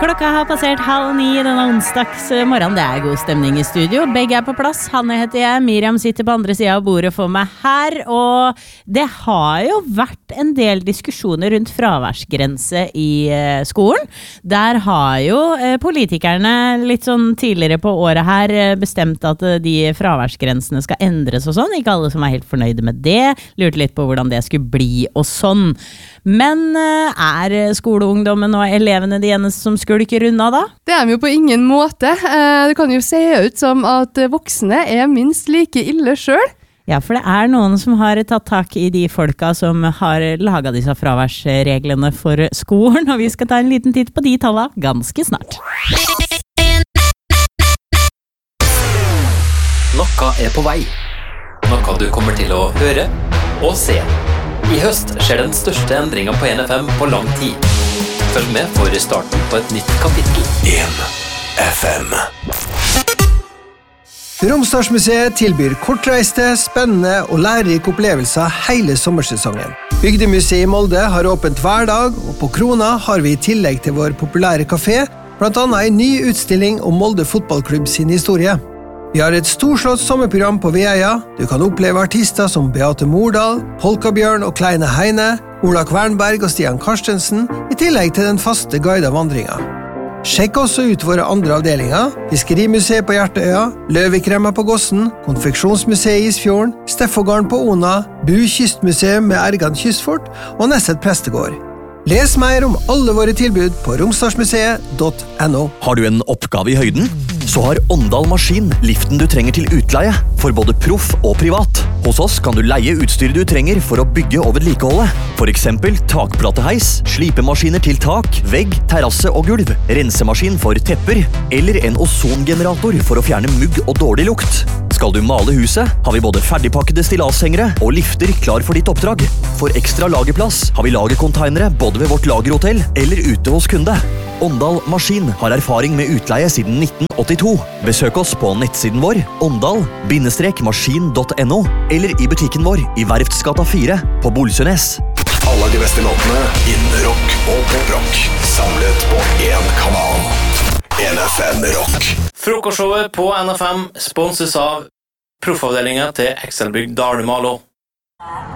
Klokka har passert 8:30 denne onsdags morgen. Det god stemning I studio. Begge på plass. Hanne heter jeg. Miriam sitter på andre siden av bordet for meg her. Og det har jo vært en del diskusjoner rundt fraværsgrense I skolen. Der har jo politikerne litt sånn tidligere på året her bestemt at de fraværsgrensene skal endres og sånn. Ikke alle som helt fornøyde med det. Lurte litt på hvordan det skulle bli og sånn. Men skoleungdommen og elevene de eneste som skulker unna da? Det de jo på ingen måte. Det kan jo se ut som at voksne minst like ille selv. Ja, for det noen som har tatt tak I de folka som har laget disse fraværsreglene for skolen, og vi skal ta en liten titt på de tallene ganske snart. Noe på vei. Noe du kommer til å høre og se. I høst skjer den største endringen på NFM på lang tid. Følg med for starten på et nytt kapittel. 1FM. Romsdalsmuseet tilbyr kortreiste, spennende og lærerike opplevelser hele sommersesongen. Bygdemuseet I Molde har åpent hver dag, og på Krona har vi I tillegg til vår populære kafé, blant annet en ny utstilling om Molde fotballklubb sin historie. Vi har et storslått sommerprogram på Veia. Du kan oppleve artister som Beate Mordal, Polkabjørn og Kleine Heine, Ola Kvernberg og Stian Karstensen, I tillegg til den faste guidede vandringen. Sjekk også ut våre andre avdelinger, Fiskerimuseet på Hjerteøya, Løvikremma på Gossen, Konfeksjonsmuseet I Isfjorden, Steffågarden på Ona, Bu Kystmuseum med Ergan Kystfort og Nesset Prestegård. Les mer om alle våre tilbud på romsdalsmuseet.no. Har du en oppgave I høyden? Så har Åndal Maskin liften du trenger til utleie, for både proff og privat. Hos oss kan du leie utstyret du trenger for å bygge og vedlikeholde. For eksempel takplateheis, slipemaskiner til tak, vegg, terrasse og gulv, rensemaskin for tepper, eller en ozongenerator for å fjerne mugg og dårlig lukt. Skal du male huset, har vi både ferdigpakkede stilashengere og lifter klar for ditt oppdrag. For ekstra lagerplass har vi lagercontainere både ved vårt lagerhotell eller ute hos kunde. Åndal Maskin har erfaring med utleie siden 1982. Besøk oss på nettsiden vår, ondal-maskin.no, eller I butikken vår I Verftsgata 4 på Bolsønes. Alle de beste låtene innen rock og poprock, samlet på en kanal. 1FM Rock. Frokostshowet på NFM sponses av proffavdelingen til Excelbygg Dalemalo.